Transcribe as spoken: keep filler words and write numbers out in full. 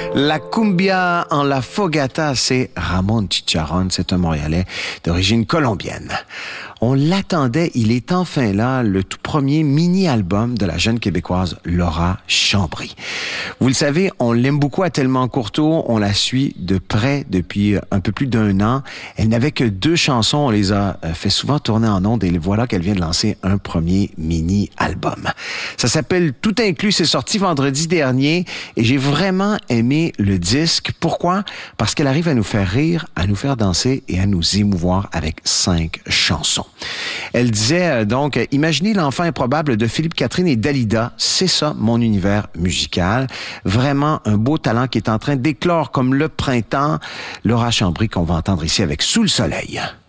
La cumbia en la fogata, c'est Ramon Chicharrón, c'est un Montréalais d'origine colombienne. On l'attendait, il est enfin là, le tout premier mini-album de la jeune Québécoise Laura Chambry. Vous le savez, on l'aime beaucoup à Tellement Courteau, on la suit de près depuis un peu plus d'un an. Elle n'avait que deux chansons, on les a fait souvent tourner en ondes et voilà qu'elle vient de lancer un premier mini-album. Ça s'appelle Tout inclus, c'est sorti vendredi dernier et j'ai vraiment aimé le disque. Pourquoi? Parce qu'elle arrive à nous faire rire, à nous faire danser et à nous émouvoir avec cinq chansons. Elle disait donc, imaginez l'enfant improbable de Philippe Catherine et Dalida, c'est ça mon univers musical. Vraiment un beau talent qui est en train d'éclore comme le printemps. Laura Chambry qu'on va entendre ici avec Sous le soleil.